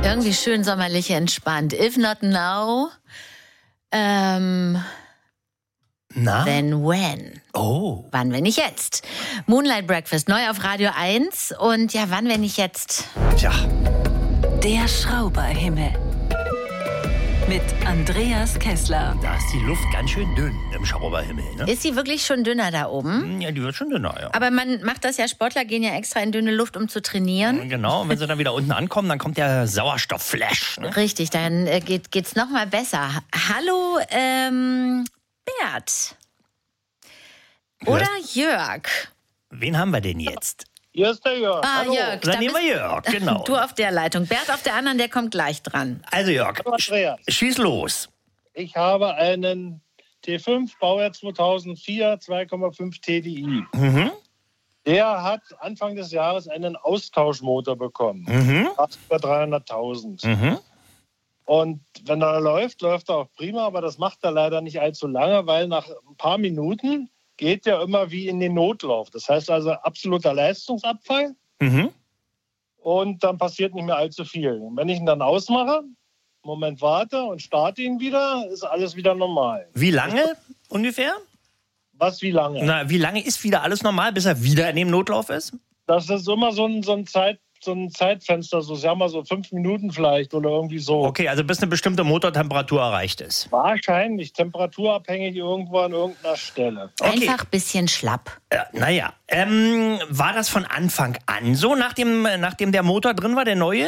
Irgendwie schön sommerlich entspannt. If not now, then when? Oh. Wann, wenn nicht jetzt? Moonlight Breakfast, neu auf Radio 1. Und ja, wann, wenn nicht jetzt? Tja. Der Schrauberhimmel. Mit Andreas Kessler. Da ist die Luft ganz schön dünn im Schrauberhimmel, ne? Ist sie wirklich schon dünner da oben? Ja, die wird schon dünner, ja. Aber man macht das ja, Sportler gehen ja extra in dünne Luft, um zu trainieren. Genau, und wenn sie dann wieder unten ankommen, dann kommt der Sauerstoffflash. Ne? Richtig, dann geht's noch mal besser. Hallo, Bert. Oder Jörg. Wen haben wir denn jetzt? Hier ist der Jörg. Ah, Hallo. Jörg. Dann nehmen wir Jörg, genau. Du auf der Leitung. Bert auf der anderen, der kommt gleich dran. Also Jörg, Hallo, Andreas. schieß los. Ich habe einen T5 Baujahr 2004 2,5 TDI. Mhm. Der hat Anfang des Jahres einen Austauschmotor bekommen. Fast über 300.000. Mhm. Und wenn er läuft, läuft er auch prima, aber das macht er leider nicht allzu lange, weil nach ein paar Minuten geht er immer wie in den Notlauf. Das heißt also absoluter Leistungsabfall Mhm. und dann passiert nicht mehr allzu viel. Und wenn ich ihn dann ausmache, einen Moment warte und starte ihn wieder, ist alles wieder normal. Wie lange ungefähr? Was, wie lange? Na, wie lange ist wieder alles normal, bis er wieder in dem Notlauf ist? Das ist immer so ein Zeitfenster, so sagen wir so 5 Minuten vielleicht oder irgendwie so. Okay, also bis eine bestimmte Motortemperatur erreicht ist. Wahrscheinlich temperaturabhängig irgendwo an irgendeiner Stelle. Okay. Einfach ein bisschen schlapp. Naja, war das von Anfang an so, nachdem der Motor drin war, der neue?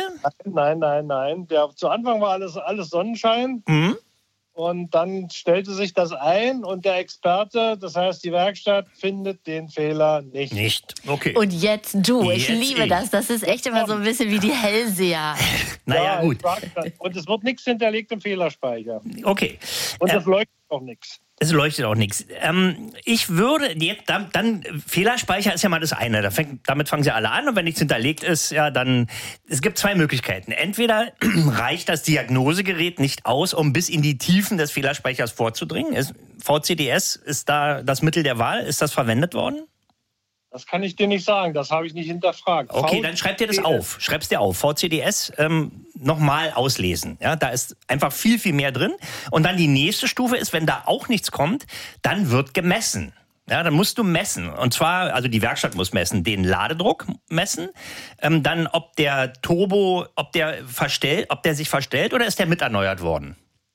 Nein. Zu Anfang war alles Sonnenschein. Mhm. Und dann stellte sich das ein und der Experte, das heißt die Werkstatt, findet den Fehler nicht. Nicht, okay. Und jetzt du. Ich Jetzt liebe ich. das. Das ist echt immer so ein bisschen wie die Hellseher. Naja, gut. ich sage das. Und es wird nichts hinterlegt im Fehlerspeicher. Okay. Und es leuchtet auch nichts. Es leuchtet auch nichts. Ich würde jetzt dann Fehlerspeicher ist ja mal das eine. Damit fangen sie alle an und wenn nichts hinterlegt ist, ja dann. Es gibt zwei Möglichkeiten. Entweder reicht das Diagnosegerät nicht aus, um bis in die Tiefen des Fehlerspeichers vorzudringen. VCDS ist da das Mittel der Wahl. Ist das verwendet worden? Das kann ich dir nicht sagen, das habe ich nicht hinterfragt. Okay, dann schreib dir das auf. Schreib's dir auf. VCDS nochmal auslesen. Ja, da ist einfach viel, viel mehr drin. Und dann die nächste Stufe ist, wenn da auch nichts kommt, dann wird gemessen. Ja, dann musst du messen. Und zwar, also die Werkstatt muss messen, den Ladedruck messen. Dann, ob der Turbo, ob der sich verstellt oder ist der mit erneuert worden?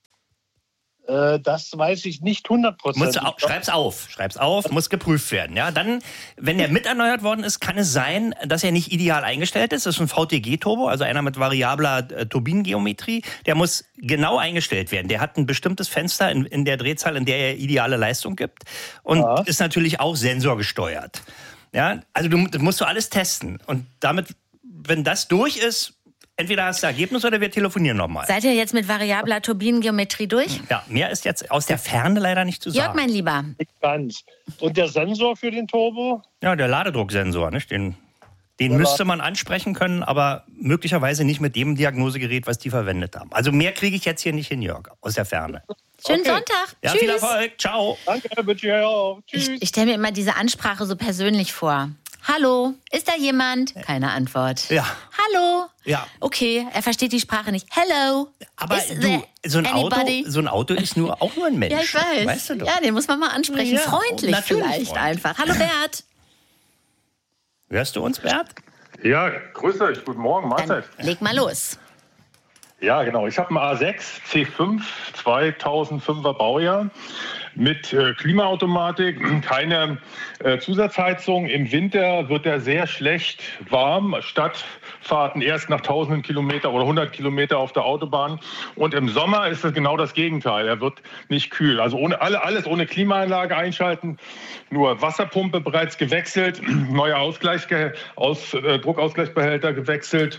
Das weiß ich nicht 100%. Schreib's auf, muss geprüft werden. Ja, dann, wenn der mit erneuert worden ist, kann es sein, dass er nicht ideal eingestellt ist. Das ist ein VTG-Turbo, also einer mit variabler Turbinengeometrie. Der muss genau eingestellt werden. Der hat ein bestimmtes Fenster in der Drehzahl, in der er ideale Leistung gibt und ist natürlich auch sensorgesteuert. Ja, also das musst du alles testen. Und damit, wenn das durch ist, entweder hast du Ergebnis oder wir telefonieren nochmal. Seid ihr jetzt mit variabler Turbinengeometrie durch? Ja, mehr ist jetzt aus der Ferne leider nicht zu sagen. Jörg, mein Lieber. Nicht ganz. Und der Sensor für den Turbo? Ja, der Ladedrucksensor, nicht? Den müsste man ansprechen können, aber möglicherweise nicht mit dem Diagnosegerät, was die verwendet haben. Also mehr kriege ich jetzt hier nicht hin, Jörg, aus der Ferne. Schönen Okay. Sonntag. Ja, Tschüss. viel Erfolg. Ciao. Danke, wünsche ich euch auch. Tschüss. Ich stelle mir immer diese Ansprache so persönlich vor. Hallo, ist da jemand? Keine Antwort. Ja. Hallo? Ja. Okay, er versteht die Sprache nicht. Hello? Aber Is du, there so ein anybody? Auto ist auch nur ein Mensch. Ja, ich weiß. Weißt du doch. Ja, den muss man mal ansprechen. Ja, freundlich natürlich vielleicht freundlich. einfach. Hallo Bert. Hörst du uns, Bert? Ja, grüß euch, guten Morgen, Dann Mahlzeit. leg mal los. Ja, genau, ich habe einen A6 C5 2005er Baujahr mit Klimaautomatik, keine Zusatzheizung. Im Winter wird er sehr schlecht warm, Stadtfahrten erst nach tausenden Kilometer oder 100 Kilometer auf der Autobahn. Und im Sommer ist es genau das Gegenteil, er wird nicht kühl. Also alles ohne Klimaanlage einschalten, nur Wasserpumpe bereits gewechselt, neuer Druckausgleichsbehälter gewechselt.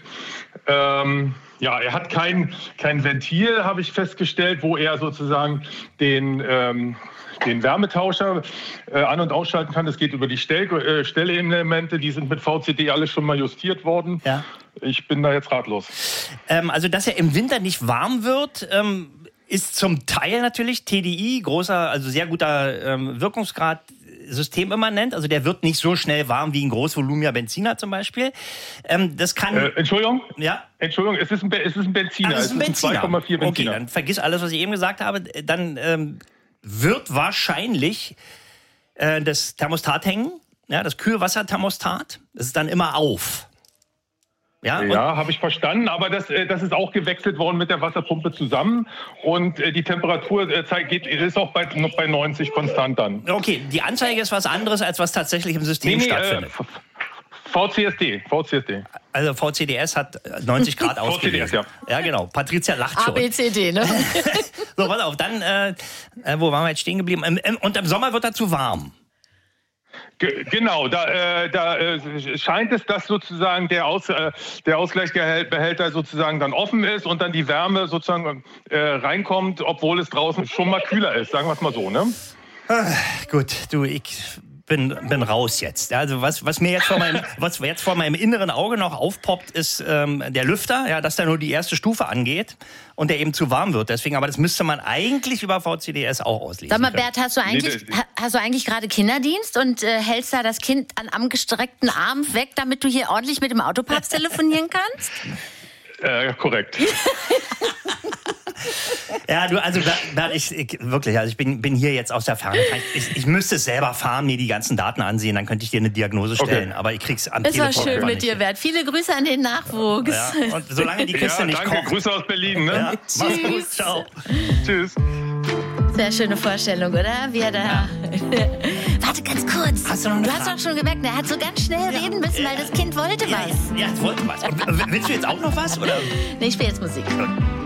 Ja, er hat kein Ventil, habe ich festgestellt, wo er sozusagen den Wärmetauscher an- und ausschalten kann. Das geht über die Stellelemente, die sind mit VCD alle schon mal justiert worden. Ja. Ich bin da jetzt ratlos. Also, dass er im Winter nicht warm wird, ist zum Teil natürlich TDI, also sehr guter Wirkungsgrad, systemimmanent, also der wird nicht so schnell warm wie ein großvolumiger Benziner zum Beispiel. Das kann... Entschuldigung? Ja? Entschuldigung, es ist ein Benziner. Es ist ein 2,4 Benziner. Okay, dann vergiss alles, was ich eben gesagt habe. Dann wird wahrscheinlich das Thermostat hängen, ja, das Kühlwasserthermostat. Das ist dann immer auf. Ja, habe ich verstanden, aber das ist auch gewechselt worden mit der Wasserpumpe zusammen und die Temperatur ist auch noch bei 90 konstant dann. Okay, die Anzeige ist was anderes, als was tatsächlich im System stattfindet. VCSD. Also VCDS hat 90 Grad ausgelesen. VCDS, ja. Ja, genau. Patricia lacht schon. ABCD, ne? So, pass auf, dann, wo waren wir jetzt stehen geblieben? Und im Sommer wird er zu warm. Genau, da scheint es, dass sozusagen der Ausgleichsbehälter sozusagen dann offen ist und dann die Wärme sozusagen reinkommt, obwohl es draußen schon mal kühler ist, sagen wir es mal so, ne? Gut, ich bin raus jetzt. Also was mir jetzt vor meinem inneren Auge noch aufpoppt, ist der Lüfter, ja, dass da nur die erste Stufe angeht und der eben zu warm wird. Deswegen, aber das müsste man eigentlich über VCDS auch auslesen. Sag mal, Bert, hast du eigentlich gerade Kinderdienst und hältst da das Kind am gestreckten Arm weg, damit du hier ordentlich mit dem Autopapst telefonieren kannst? Korrekt. Ja, ich bin hier jetzt aus der Ferne. Ich müsste es selber fahren, mir die ganzen Daten ansehen, dann könnte ich dir eine Diagnose stellen. Okay. Aber ich krieg's am Telefon. Es war schön mit dir, Bert. Viele Grüße an den Nachwuchs. Ja, und solange die Küste nicht danke. kocht. Grüße aus Berlin. Ne? Ja, mach's gut. Ciao. Tschüss. Sehr schöne Vorstellung, oder? Wie er da... Ja. Warte, ganz kurz. Du hast doch schon gemerkt, er hat so ganz schnell reden müssen, weil das Kind wollte was. Ja, es wollte was. Willst du jetzt auch noch was? Oder? Nee, ich spiele jetzt Musik.